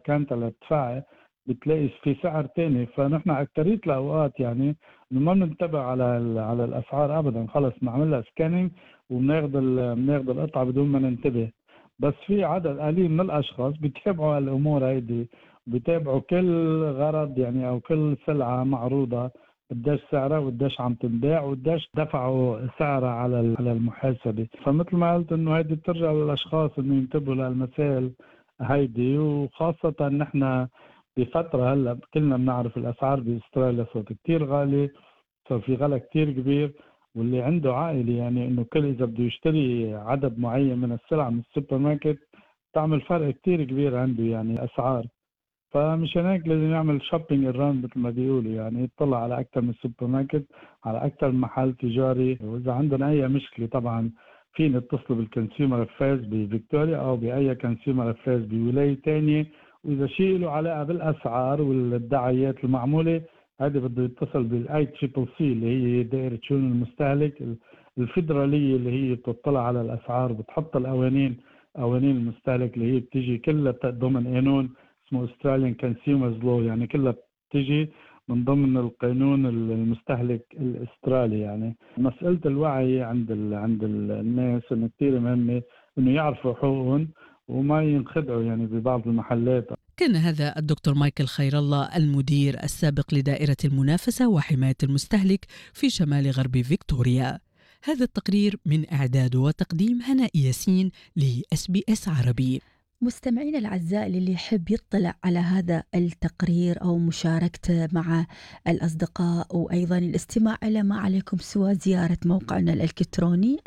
كانت تدفعي بتلاقي في سعر تاني. فنحن أكترية الأوقات يعني إنه ما بننتبه على الأسعار أبدا، خلص بنعمل لها سكانينج وبناخد القطعة بدون ما ننتبه. بس في عدد قليل من الأشخاص بيتابعوا الأمور هيدي، بيتابعوا كل غرض يعني أو كل سلعة معروضة قديش سعرها وقديش عم تنباع وقديش دفعوا سعرها على المحاسبة. فمثل ما قلت إنه هيدي بترجع للأشخاص إنه ينتبهوا للمسائل هيدي، وخاصة نحن بفترة هلا كلنا بنعرف الأسعار بأستراليا صارت كتير غالية، صار في غلا كتير كبير. واللي عنده عائلة يعني إنه كل إذا بده يشتري عدد معين من السلع من السوبر ماركت تعمل فرق كتير كبير عنده يعني أسعار. فمشان هيك لازم يعمل شوبينج الراوند مثل ما بيقولوا، يعني يطلع على أكثر من سوبر ماركت، على أكثر من محل تجاري. وإذا عندنا أي مشكلة طبعا فينا نتصلوا بالكونسيومر افيرز بفيكتوريا أو بأي كونسيومر افيرز بولاية تانية. وإذا شيء له علاقة بالأسعار والدعايات المعمولة هذا بده يتصل بالاي تريبل سي اللي هي دائرة شؤون المستهلك الفيدرالية، اللي هي بتطلع على الأسعار وبتحط قوانين المستهلك اللي هي بتيجي كلها ضمن قانون اسمه استراليان كونسيومرز لو، يعني كلها بتيجي من ضمن القانون المستهلك الاسترالي. يعني مسألة الوعي عند الناس انه كثير مهمة انه يعرفوا حقوقهم وما ينخدعوا يعني ببعض المحلات. كان هذا الدكتور مايكل خير الله المدير السابق لدائرة المنافسة وحماية المستهلك في شمال غرب فيكتوريا. هذا التقرير من إعداد وتقديم هناء ياسين لSBS عربي. مستمعينا الأعزاء، اللي يحب يطلع على هذا التقرير أو مشاركته مع الأصدقاء وأيضا الاستماع إلى ما عليكم سوى زيارة موقعنا الإلكتروني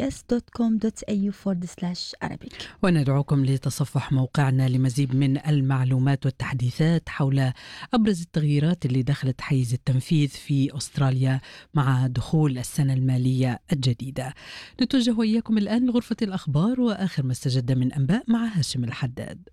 sbs.com.au/Arabic. وندعوكم لتصفح موقعنا لمزيد من المعلومات والتحديثات حول أبرز التغييرات اللي دخلت حيز التنفيذ في أستراليا مع دخول السنة المالية الجديدة. نتوجه وإياكم الآن لغرفة الأخبار وآخر ما استجد من أنباء مع هاشم الحداد.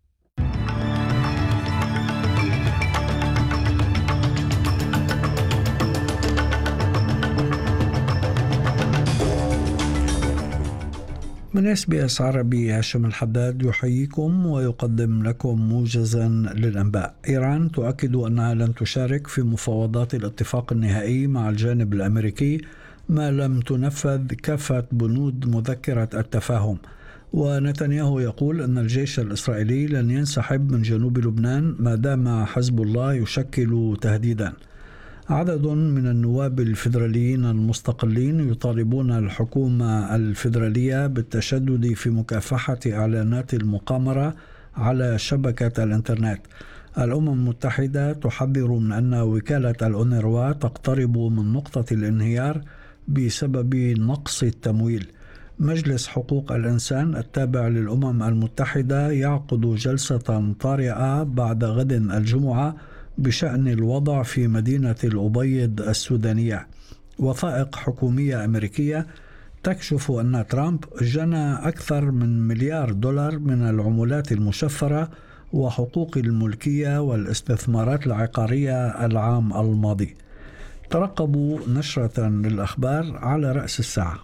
من SBS عربي هاشم الحداد يحييكم ويقدم لكم موجزا للأنباء. إيران تؤكد أنها لن تشارك في مفاوضات الاتفاق النهائي مع الجانب الأمريكي ما لم تنفذ كافة بنود مذكرة التفاهم. ونتنياهو يقول أن الجيش الإسرائيلي لن ينسحب من جنوب لبنان ما دام حزب الله يشكل تهديدا. عدد من النواب الفيدراليين المستقلين يطالبون الحكومة الفيدرالية بالتشدد في مكافحة إعلانات المقامرة على شبكة الإنترنت. الأمم المتحدة تحذر من أن وكالة الأونروا تقترب من نقطة الانهيار بسبب نقص التمويل. مجلس حقوق الإنسان التابع للأمم المتحدة يعقد جلسة طارئة بعد غد الجمعة بشأن الوضع في مدينة الأبيض السودانية. وثائق حكومية أمريكية تكشف أن ترامب جنى أكثر من $1 مليار من العملات المشفرة وحقوق الملكية والاستثمارات العقارية العام الماضي. ترقبوا نشرة للأخبار على رأس الساعة.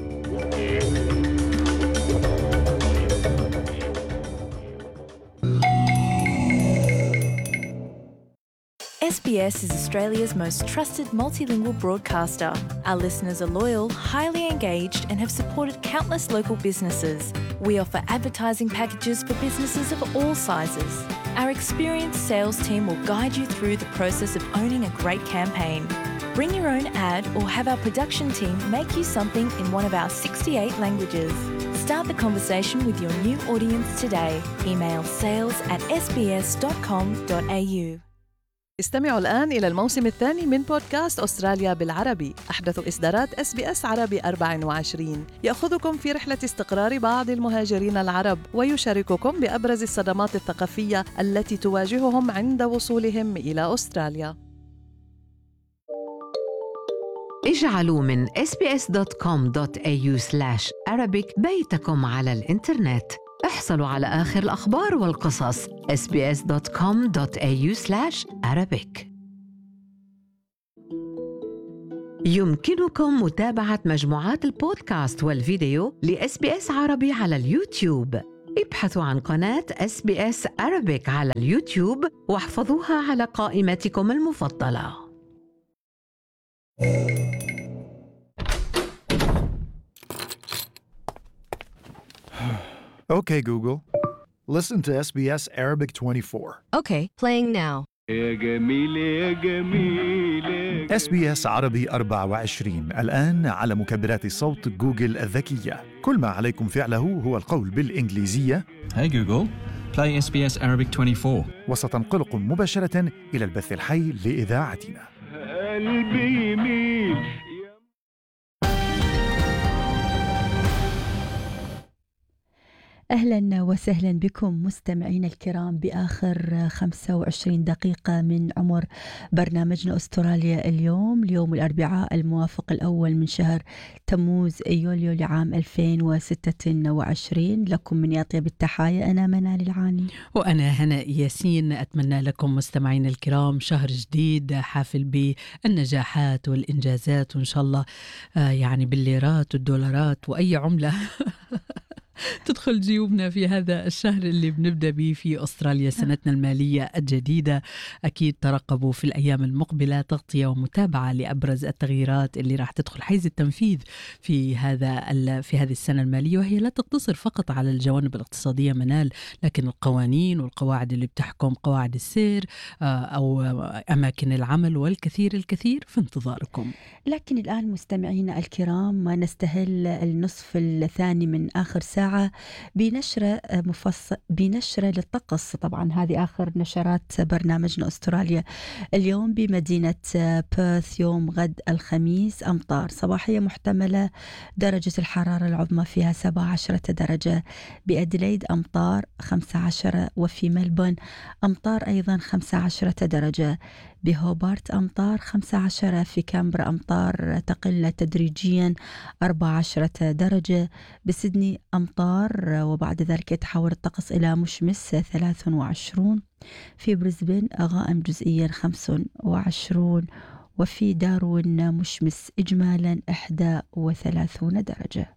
SBS is Australia's most trusted multilingual broadcaster. Our listeners are loyal, highly engaged, and have supported countless local businesses. We offer advertising packages for businesses of all sizes. Our experienced sales team will guide you through the process of owning a great campaign. Bring your own ad or have our production team make you something in one of our 68 languages. Start the conversation with your new audience today. Email sales@sbs.com.au. استمعوا الآن إلى الموسم الثاني من بودكاست أستراليا بالعربي، أحدث إصدارات SBS عربي 24. يأخذكم في رحلة استقرار بعض المهاجرين العرب ويشارككم بأبرز الصدمات الثقافية التي تواجههم عند وصولهم إلى أستراليا. اجعلوا من sbs.com.au/Arabic بيتكم على الإنترنت. احصلوا على آخر الأخبار والقصص. sbs.com.au/Arabic. يمكنكم متابعة مجموعات البودكاست والفيديو لSBS عربي على اليوتيوب. ابحثوا عن قناة SBS Arabic على اليوتيوب واحفظوها على قائمتكم المفضلة. Okay, Google. Listen to SBS Arabic 24. Okay, playing now. SBS عربي 24 الآن على مكبرات صوت جوجل الذكية. كل ما عليكم فعله هو القول بالإنجليزية Hey Google, play SBS Arabic 24. وستنقلكم مباشرة إلى البث الحي لإذاعتنا. قلبي يميل. أهلا وسهلا بكم مستمعين الكرام بآخر 25 دقيقة من عمر برنامجنا أستراليا اليوم الأربعاء الموافق الأول من شهر تموز يوليو لعام 2026. لكم من أطيب التحايا أنا منال العاني وأنا هناء ياسين. أتمنى لكم مستمعين الكرام شهر جديد حافل بالنجاحات والإنجازات، وإن شاء الله يعني بالليرات والدولارات وأي عملة تدخل جيوبنا في هذا الشهر اللي بنبدأ به في أستراليا سنتنا المالية الجديدة. أكيد ترقبوا في الأيام المقبلة تغطية ومتابعة لأبرز التغييرات اللي راح تدخل حيز التنفيذ في هذه السنة المالية، وهي لا تقتصر فقط على الجوانب الاقتصادية منال، لكن القوانين والقواعد اللي بتحكم قواعد السير أو أماكن العمل والكثير الكثير في انتظاركم. لكن الآن مستمعينا الكرام نستهل النصف الثاني من آخر ساعة بنشرة للطقس. طبعا هذه آخر نشرات برنامجنا أستراليا اليوم. بمدينة بيرث يوم غد الخميس أمطار صباحية محتملة، درجة الحرارة العظمى فيها 17 درجة. بأديليد أمطار 15، وفي ملبون أمطار أيضا 15 درجة. بهوبارت أمطار 15، في كامبرا أمطار تقل تدريجيا 14 درجة. بسيدني أمطار وبعد ذلك يتحول الطقس إلى مشمس 23. في بريسبين غائم جزئيا 25، وفي داروين مشمس إجمالا 31 درجة.